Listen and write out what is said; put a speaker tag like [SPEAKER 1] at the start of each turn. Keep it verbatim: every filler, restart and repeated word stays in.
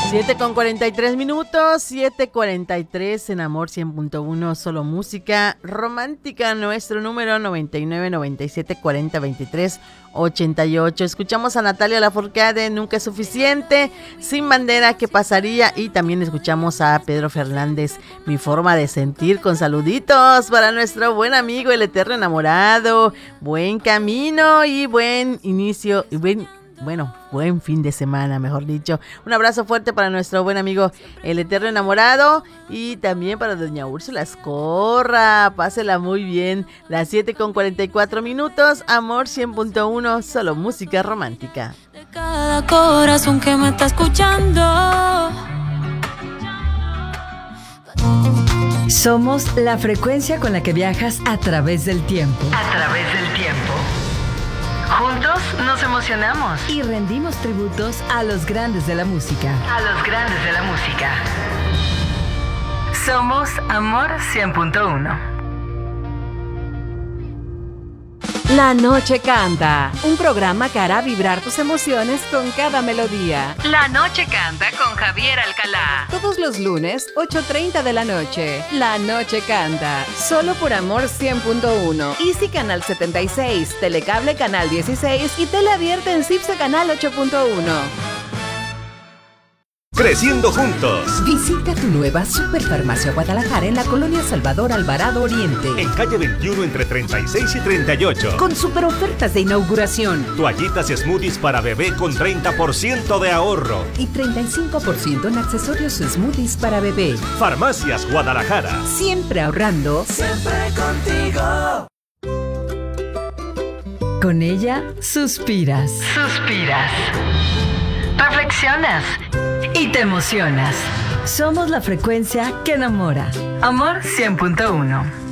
[SPEAKER 1] siete con cuarenta y tres minutos, siete cuarenta y tres en Amor cien punto uno, solo música romántica. Nuestro número noventa y nueve, noventa y siete, cuarenta, veintitrés, ochenta y ocho. Escuchamos a Natalia Lafourcade, Nunca es suficiente, Sin bandera, ¿qué pasaría? Y también escuchamos a Pedro Fernández, Mi forma de sentir, con saluditos para nuestro buen amigo, el eterno enamorado. Buen camino y buen inicio y buen Bueno, buen fin de semana, mejor dicho. Un abrazo fuerte para nuestro buen amigo, el eterno enamorado. Y también para doña Úrsula Escorra. Pásela muy bien. Las siete con cuarenta y cuatro minutos. Amor cien punto uno, solo música romántica.
[SPEAKER 2] De cada corazón que me está escuchando.
[SPEAKER 3] Somos la frecuencia con la que viajas a través del tiempo.
[SPEAKER 4] A través del tiempo. Juntos nos emocionamos
[SPEAKER 3] y rendimos tributos a los grandes de la música.
[SPEAKER 4] A los grandes de la música. Somos Amor cien punto uno.
[SPEAKER 5] La Noche Canta, un programa que hará vibrar tus emociones con cada melodía.
[SPEAKER 4] La Noche Canta con Javier Alcalá.
[SPEAKER 5] Todos los lunes, ocho treinta de la noche. La Noche Canta, solo por Amor cien punto uno. Easy Canal setenta y seis, Telecable Canal dieciséis y Tele Abierta en CIPSE Canal ocho punto uno.
[SPEAKER 6] Creciendo juntos.
[SPEAKER 7] Visita tu nueva Superfarmacia Guadalajara en la colonia Salvador Alvarado Oriente.
[SPEAKER 6] En calle veintiuno entre treinta y seis y treinta y ocho.
[SPEAKER 7] Con super ofertas de inauguración.
[SPEAKER 6] Toallitas y smoothies para bebé con treinta por ciento de ahorro.
[SPEAKER 7] Y treinta y cinco por ciento en accesorios smoothies para bebé.
[SPEAKER 6] Farmacias Guadalajara.
[SPEAKER 7] Siempre ahorrando.
[SPEAKER 2] Siempre contigo.
[SPEAKER 3] Con ella, suspiras.
[SPEAKER 4] Suspiras. Reflexionas. Y te emocionas.
[SPEAKER 3] Somos la frecuencia que enamora.
[SPEAKER 4] Amor cien punto uno.